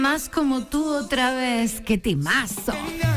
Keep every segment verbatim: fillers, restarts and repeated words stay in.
Más como tú otra vez, qué temazo.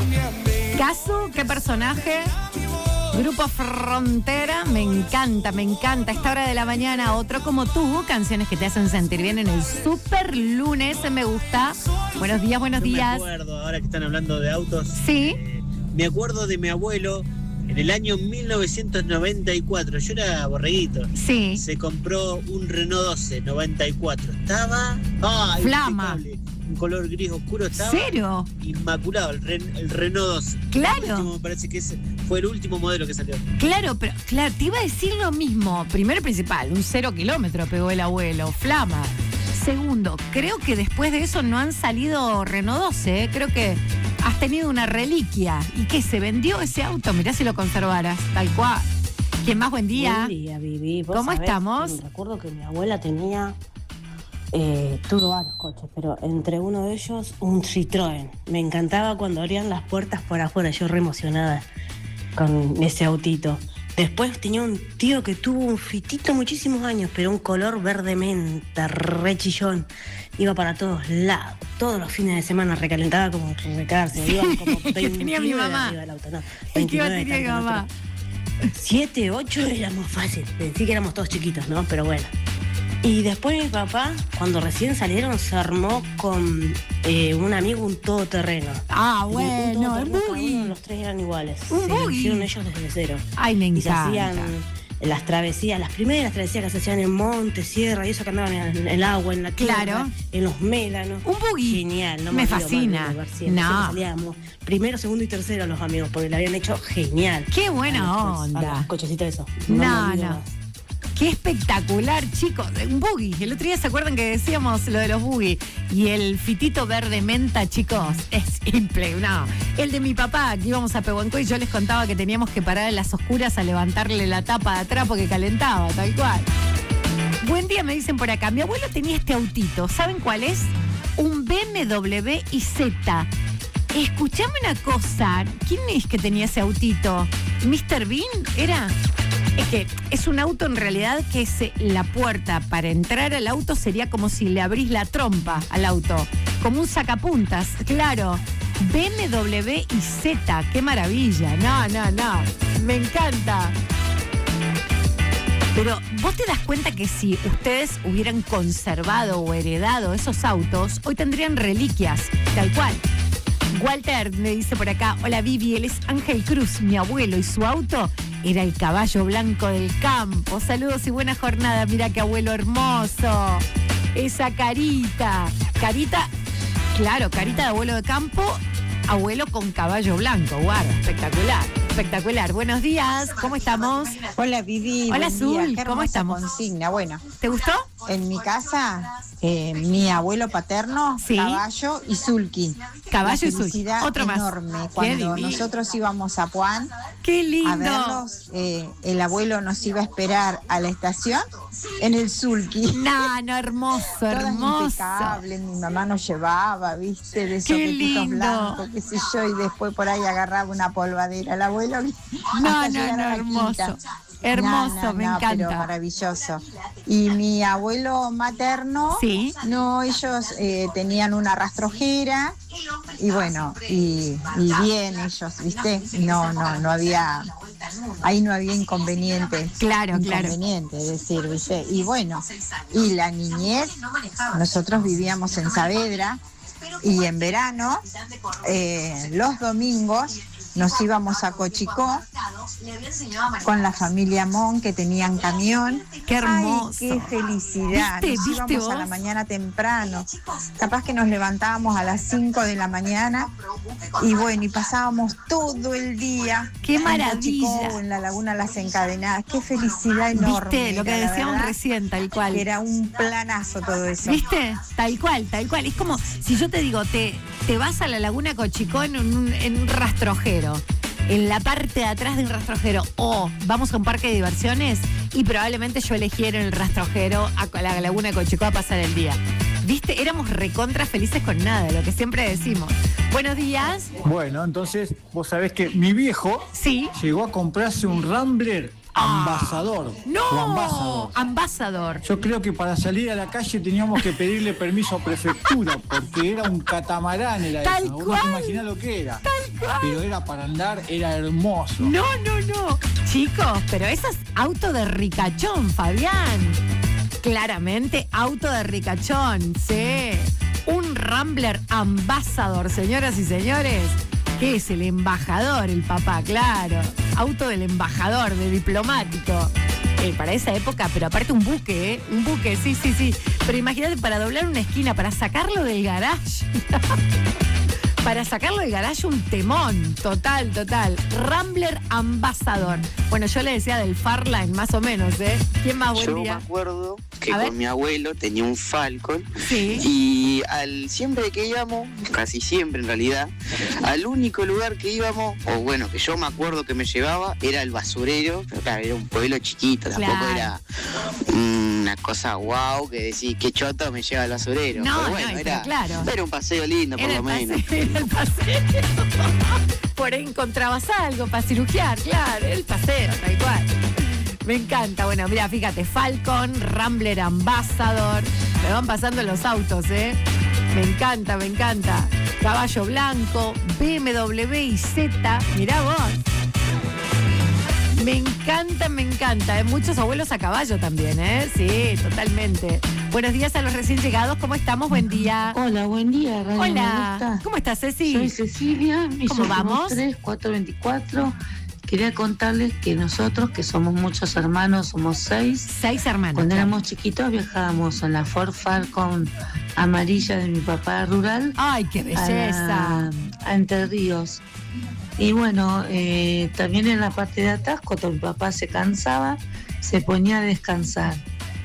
Casu, qué personaje. Grupo Frontera, me encanta, me encanta. Esta hora de la mañana, otro como tú, canciones que te hacen sentir bien en el super lunes, me gusta. Buenos días, buenos Yo días. Me acuerdo, ahora que están hablando de autos. Sí. Eh, me acuerdo de mi abuelo en el año mil novecientos noventa y cuatro. Yo era borreguito. Sí. Se compró un Renault doce noventa y cuatro. Estaba. ¡Ah! Flama. Impecable. Un color gris oscuro. Estaba ¿Serio? inmaculado el, Ren, el Renault doce. Claro. El último, me parece que ese fue el último modelo que salió. Claro, pero claro, te iba a decir lo mismo. Primero y principal, un cero kilómetro pegó el abuelo, flama. Segundo, creo que después de eso no han salido Renault doce, ¿eh? Creo que has tenido una reliquia. ¿Y qué? ¿Se vendió ese auto? Mirá si lo conservaras, tal cual. ¿Quién más? Buen día. Buen día, Vivi. ¿Vos ¿Cómo sabés? estamos? Recuerdo que mi abuela tenía, eh, tuvo varios coches, pero entre uno de ellos un Citroën. Me encantaba cuando abrían las puertas por afuera, yo re emocionada con ese autito. Después tenía un tío que tuvo un Fitito muchísimos años, pero un color verde menta, re chillón. Iba para todos lados, todos los fines de semana recalentaba como recagarse. Iban como veintinueve tenía mi mamá. arriba del auto, ¿no? ¿Y qué iba a tener mi mamá? Siete, ocho era más fácil. Pensé que éramos todos chiquitos, ¿no? Pero bueno. Y después mi papá, cuando recién salieron, se armó con eh, un amigo un todoterreno. Ah, Un bueno, todoterreno, el cada buggy. uno de los tres eran iguales. Un se lo buggy. hicieron ellos desde cero. Ay, me Y se encanta. hacían las travesías, las primeras travesías que se hacían en monte, sierra, y eso que andaban en el agua, en la tierra, Claro. en los médanos. Un buggy. Genial, no Me olvido, fascina. olvido ver siempre. No. Siempre salíamos primero, segundo y tercero los amigos, porque lo habían hecho genial. Qué buena A los- a onda. los cochecitos eso. No, me olvido no. más. Qué espectacular, chicos. Un buggy. El otro día se acuerdan que decíamos lo de los buggy. Y el fitito verde menta, chicos, es simple. No. El de mi papá, que íbamos a Pehuenco y yo les contaba que teníamos que parar en las oscuras a levantarle la tapa de atrás porque calentaba, tal cual. Buen día, me dicen por acá. Mi abuelo tenía este autito. ¿Saben cuál es? Un B M W I Z. Escuchame una cosa. ¿Quién es que tenía ese autito? ¿mister Bean era? Es que es un auto en realidad que es eh, la puerta para entrar al auto sería como si le abrís la trompa al auto. Como un sacapuntas, claro. B M W I Z, qué maravilla. No, no, no. Me encanta. Pero vos te das cuenta que si ustedes hubieran conservado o heredado esos autos, hoy tendrían reliquias, tal cual. Walter me dice por acá, hola Vivi, él es Ángel Cruz, mi abuelo, y su auto era el caballo blanco del campo. Saludos y buena jornada, mira qué abuelo hermoso. Esa carita, carita, claro, carita de abuelo de campo, abuelo con caballo blanco, guarda, espectacular. Espectacular. Buenos días, ¿cómo estamos? Hola Vivi. Hola, buen día. Azul, Qué ¿cómo hermosa estamos? consigna. Bueno, ¿Te gustó? en mi casa, eh, mi abuelo paterno, Sí. caballo y sulky. Caballo La y sulky. felicidad Otro más. enorme. Qué Cuando divino. nosotros íbamos a Puan Qué lindo. a verlos, eh, el abuelo nos iba a esperar a la estación en el sulky. No, no, hermoso, Todas hermoso. impecables, mi mamá nos llevaba, viste, de Qué sopetitos lindo. blancos, qué sé yo, y después por ahí agarraba una polvadera el abuelo. No, hasta no, llegar no, a la hermoso. quinta. Hermoso, No, no, me no, Pero encanta. maravilloso. Y mi abuelo materno, Sí. no, ellos eh, tenían una rastrojera y bueno, y, y bien ellos, ¿viste? No, no, no había, ahí no había inconveniente. Claro, claro. Inconveniente, es decir, ¿viste? Y bueno, y la niñez, nosotros vivíamos en Saavedra y en verano, eh, los domingos, nos íbamos a Cochicó con la familia Mon, que tenían camión. Qué hermoso. Ay, qué felicidad. ¿Viste? Nos ¿Viste íbamos vos? a la mañana temprano. Capaz que nos levantábamos a las cinco de la mañana y bueno, y pasábamos todo el día. Qué en maravilla. Cochicó, en la Laguna Las Encadenadas. Qué felicidad enorme. ¿Viste? Lo que era, la decíamos verdad, recién, tal cual. que era un planazo todo eso. ¿Viste? Tal cual, tal cual. Es como si yo te digo, te, te vas a la Laguna Cochicó en un, en un rastrojero, en la parte de atrás de un rastrojero, o vamos a un parque de diversiones y probablemente yo eligiera en el rastrojero a la Laguna Cochicó a pasar el día. ¿Viste? Éramos recontra felices con nada, lo que siempre decimos. Buenos días. Bueno, entonces vos sabés que mi viejo Sí. llegó a comprarse un Rambler Ambasador. No, o ambasador. ambasador. Yo creo que para salir a la calle teníamos que pedirle permiso a prefectura, porque era un catamarán, era Tal eso. Vos cual. no te imaginás lo que era. Tal cual. Pero era para andar, era hermoso. No, no, no. Chicos, pero eso es auto de ricachón, Fabián. Claramente, auto de ricachón, sí. Un Rambler Ambassador, señoras y señores. ¿Qué es? El embajador, el papá, claro. Auto del embajador, de diplomático. Eh, para esa época, pero aparte un buque, ¿eh? Un buque, sí, sí, sí. Pero imagínate, para doblar una esquina, para sacarlo del garage. Para sacarlo del garage, un temón. Total, total. Rambler Ambassador. Bueno, yo le decía del Farline, más o menos, ¿eh? ¿Quién más? Buen Yo día. me acuerdo que A con ver. mi abuelo tenía un Falcon Sí. y al siempre que íbamos, casi siempre en realidad, al único lugar que íbamos, o bueno, que yo me acuerdo que me llevaba, era el basurero, pero claro, era un pueblo chiquito, tampoco Claro. era una cosa guau que decís, qué choto me lleva al basurero. No, pero no, bueno, pero era, claro. era un paseo lindo por Era lo el menos. paseo, era el paseo. Por ahí encontrabas algo para cirugiar, claro, el paseo, tal cual. Me encanta. Bueno, mira, fíjate, Falcon, Rambler Ambassador. Me van pasando los autos, ¿eh? Me encanta, me encanta. Caballo blanco, B M W y Z. Mirá vos. Me encanta, me encanta. ¿eh? Muchos abuelos a caballo también, ¿eh? Sí, totalmente. Buenos días a los recién llegados. ¿Cómo estamos? Buen día. Hola, buen día, Radio Me Hola. Gusta. ¿Cómo estás, Ceci? Soy Cecilia, mis ¿Cómo últimos vamos? tres, cuatro, veinticuatro. Quería contarles que nosotros, que somos muchos hermanos, somos seis, Seis hermanos. cuando éramos chiquitos viajábamos en la Ford Falcon amarilla de mi papá rural Ay, qué a, belleza. la- a Entre Ríos. Y bueno, eh, también en la parte de atrás, cuando mi papá se cansaba, se ponía a descansar.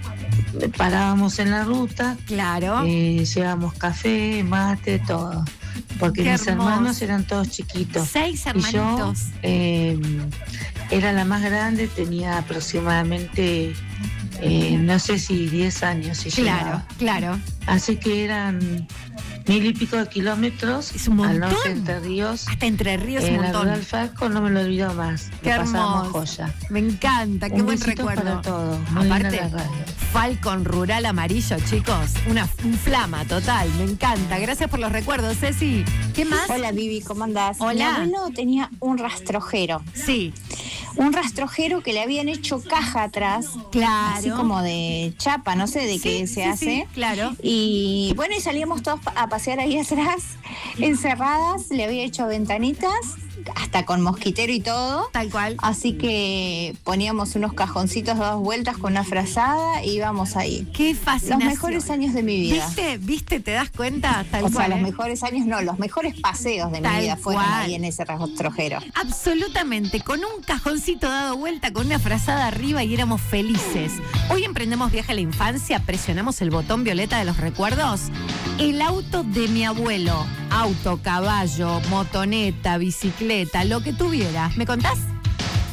Parábamos en la ruta, Claro. eh, llevábamos café, mate, todo. Porque Qué mis hermoso. hermanos eran todos chiquitos. Seis Y yo hermanitos. eh, era la más grande, tenía aproximadamente, eh, no sé si diez años. Si Claro, llegaba. claro. Así que eran mil y pico de kilómetros Es un al montón. norte de Entre Ríos. Hasta Entre Ríos un En la montón. Rural Falcon no me lo olvido más. Qué Lo pasábamos hermoso. joya. Me encanta, qué Un buen besito recuerdo. para todos. Muy Aparte, linda la radio. Falcon Rural Amarillo, chicos. Una, un flama total, me encanta. Gracias por los recuerdos, Ceci. ¿Qué más? Hola Vivi, ¿cómo andás? Hola. Mi abuelo tenía un rastrojero, Sí, un rastrojero que le habían hecho caja atrás, claro. así como de chapa, no sé de Sí, qué sí, se sí, hace. claro. Y bueno, y salíamos todos pa- a pasear ahí atrás, encerradas, le había hecho ventanitas, hasta con mosquitero y todo. Tal cual. Así que poníamos unos cajoncitos dos vueltas con una frazada y íbamos ahí. Qué Los fascinación. mejores años de mi vida. ¿Viste? ¿Viste? ¿Te das cuenta? Tal O sea, cual. los ¿eh? mejores años no, los mejores paseos de Tal mi vida fueron cual. ahí en ese rastrojero. Absolutamente, con un cajoncito dado vuelta, con una frazada arriba y éramos felices. Hoy emprendemos viaje a la infancia, presionamos el botón violeta de los recuerdos. El auto de mi abuelo, auto, caballo, motoneta, bicicleta, lo que tuvieras. ¿Me contás?